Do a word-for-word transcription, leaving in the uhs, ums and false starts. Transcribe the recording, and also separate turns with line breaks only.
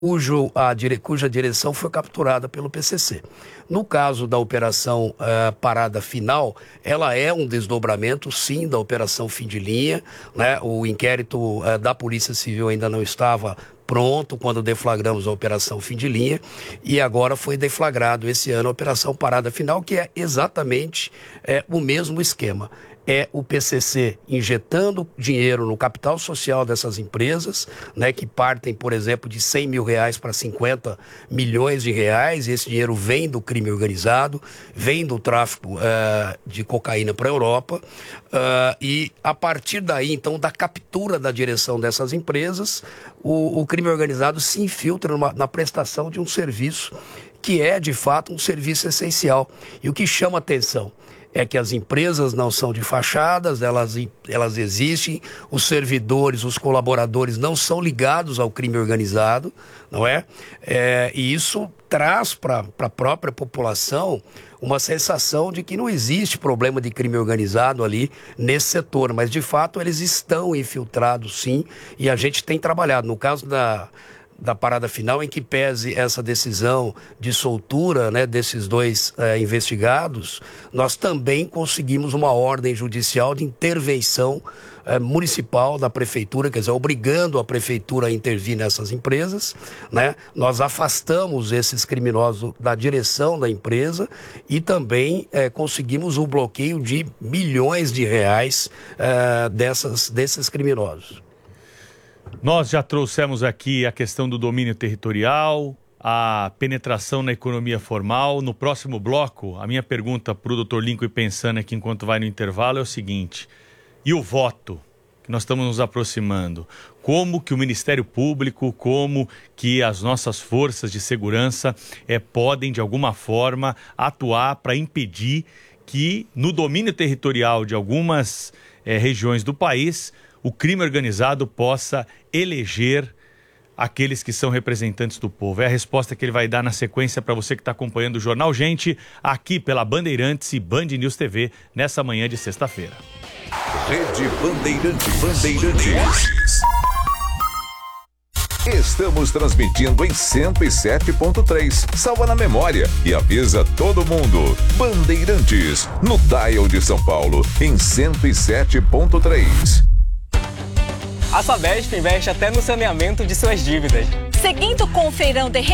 cujo, a dire, cuja direção foi capturada pelo P C C. No caso da operação uh, Parada Final, ela é um desdobramento, sim, da operação Fim de Linha, né? O inquérito uh, da Polícia Civil ainda não estava pronto quando deflagramos a operação Fim de Linha, e agora foi deflagrado esse ano a operação Parada Final, que é exatamente é, o mesmo esquema. É o P C C injetando dinheiro no capital social dessas empresas, né, que partem, por exemplo, de cem mil reais para cinquenta milhões de reais, e esse dinheiro vem do crime organizado, vem do tráfico uh, de cocaína para a Europa, uh, e a partir daí, então, da captura da direção dessas empresas, o, o crime organizado se infiltra numa, na prestação de um serviço que é, de fato, um serviço essencial. E o que chama atenção é que as empresas não são de fachadas, elas, elas existem, os servidores, os colaboradores não são ligados ao crime organizado, não é? é e isso traz para a própria população uma sensação de que não existe problema de crime organizado ali nesse setor, mas de fato eles estão infiltrados, sim, e a gente tem trabalhado. No caso da... da Parada Final, em que pese essa decisão de soltura, né, desses dois é, investigados, nós também conseguimos uma ordem judicial de intervenção é, municipal da prefeitura, quer dizer, obrigando a prefeitura a intervir nessas empresas, né? Nós afastamos esses criminosos da direção da empresa e também é, conseguimos o bloqueio de milhões de reais é, dessas, desses criminosos.
Nós já trouxemos aqui a questão do domínio territorial, a penetração na economia formal. No próximo bloco, a minha pergunta para o doutor Lincoln, pensando aqui enquanto vai no intervalo, é o seguinte: e o voto, que nós estamos nos aproximando? Como que o Ministério Público, como que as nossas forças de segurança é, podem, de alguma forma, atuar para impedir que, no domínio territorial de algumas é, regiões do país, o crime organizado possa eleger aqueles que são representantes do povo? É a resposta que ele vai dar na sequência para você que está acompanhando o Jornal Gente, aqui pela Bandeirantes e Band News T V, nessa manhã de sexta-feira.
Rede Bandeirantes. Bandeirantes. Estamos transmitindo em cento e sete ponto três. Salva na memória e avisa todo mundo. Bandeirantes, no dial de São Paulo, em cento e sete ponto três.
A Sabesp investe até no saneamento de suas dívidas.
Seguindo com o feirão de